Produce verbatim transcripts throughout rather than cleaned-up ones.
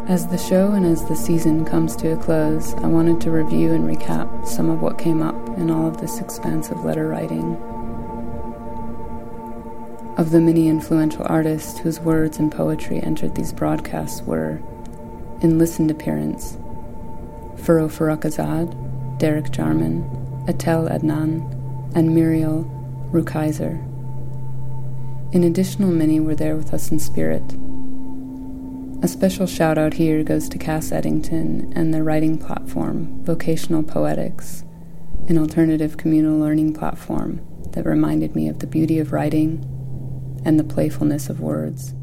As the show and as the season comes to a close, I wanted to review and recap some of what came up in all of this expansive letter writing. Of the many influential artists whose words and poetry entered these broadcasts were, in listened appearance, Furrow Farrokhzad, Derek Jarman, Atel Adnan, and Muriel Rukeyser. An additional many were there with us in spirit. A special shout-out here goes to Cass Eddington and their writing platform, Vocational Poetics, an alternative communal learning platform that reminded me of the beauty of writing and the playfulness of words.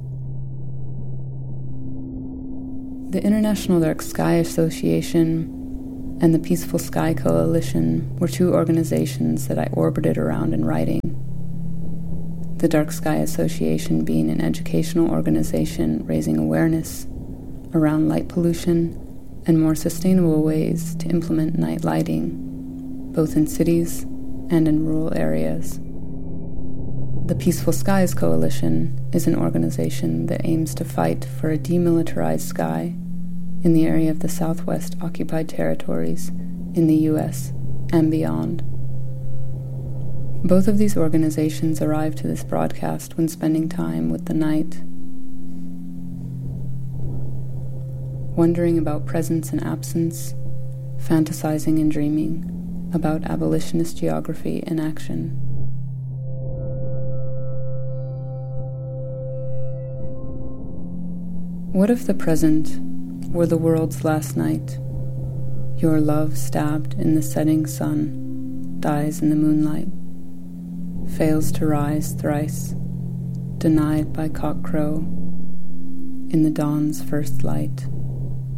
The International Dark Sky Association and the Peaceful Sky Coalition were two organizations that I orbited around in writing. The Dark Sky Association being an educational organization raising awareness around light pollution and more sustainable ways to implement night lighting, both in cities and in rural areas. The Peaceful Skies Coalition is an organization that aims to fight for a demilitarized sky in the area of the Southwest Occupied Territories in the U S and beyond. Both of these organizations arrived to this broadcast when spending time with the night, wondering about presence and absence, fantasizing and dreaming about abolitionist geography in action. What if the present were the world's last night? Your love stabbed in the setting sun dies in the moonlight, fails to rise thrice, denied by cockcrow in the dawn's first light.